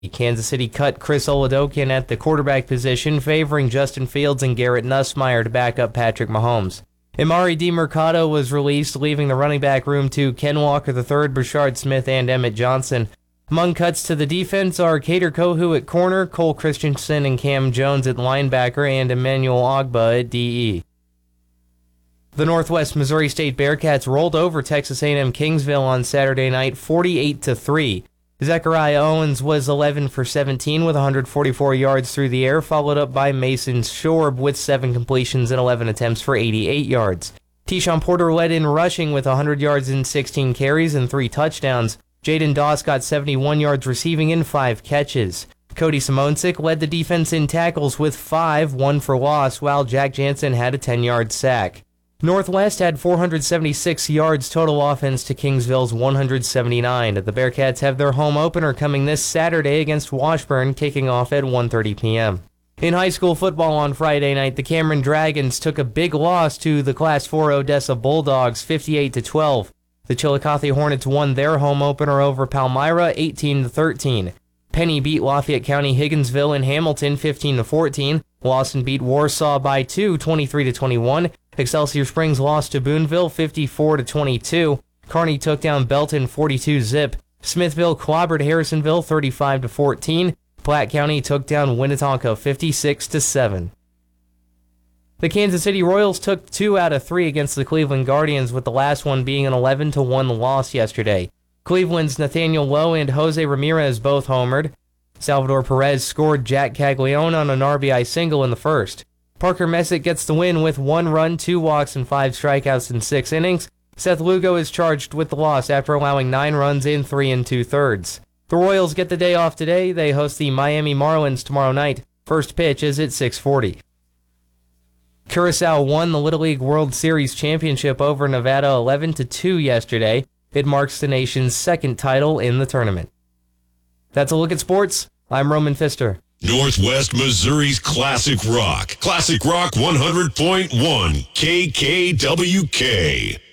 Kansas City cut Chris Oladokun at the quarterback position, favoring Justin Fields and Garrett Nussmeier to back up Patrick Mahomes. Emari Demercado was released, leaving the running back room to Ken Walker III, Brashard Smith, and Emmett Johnson. Among cuts to the defense are Kader Kohu at corner, Cole Christensen and Cam Jones at linebacker, and Emmanuel Ogba at DE. The Northwest Missouri State Bearcats rolled over Texas A&M Kingsville on Saturday night 48-3. Zechariah Owens was 11 for 17 with 144 yards through the air, followed up by Mason Shorb with 7 completions and 11 attempts for 88 yards. Teyshawn Porter led in rushing with 100 yards and 16 carries and 3 touchdowns. Jaden Doss got 71 yards receiving and 5 catches. Cody Simonsik led the defense in tackles with 5, 1 for loss, while Jack Jansen had a 10-yard sack. Northwest had 476 yards total offense to Kingsville's 179. The Bearcats have their home opener coming this Saturday against Washburn, kicking off at 1:30 p.m. In high school football on Friday night, the Cameron Dragons took a big loss to the Class 4 Odessa Bulldogs, 58-12. The Chillicothe Hornets won their home opener over Palmyra, 18-13. Penny beat Lafayette County Higginsville in Hamilton, 15-14. Lawson beat Warsaw by 2, 23-21. Excelsior Springs lost to Boonville, 54-22. Kearney took down Belton, 42-zip. Smithville clobbered Harrisonville, 35-14. Platte County took down Winnetonka, 56-7. The Kansas City Royals took 2 out of 3 against the Cleveland Guardians, with the last one being an 11-1 loss yesterday. Cleveland's Nathaniel Lowe and Jose Ramirez both homered. Salvador Perez scored Jack Caglione on an RBI single in the first. Parker Messick gets the win with 1 run, 2 walks, and 5 strikeouts in 6 innings. Seth Lugo is charged with the loss after allowing 9 runs in 3 2/3. The Royals get the day off today. They host the Miami Marlins tomorrow night. First pitch is at 6:40. Curacao won the Little League World Series championship over Nevada 11-2 yesterday. It marks the nation's second title in the tournament. That's a look at sports. I'm Roman Pfister. Northwest Missouri's Classic Rock. Classic Rock 100.1 KKWK.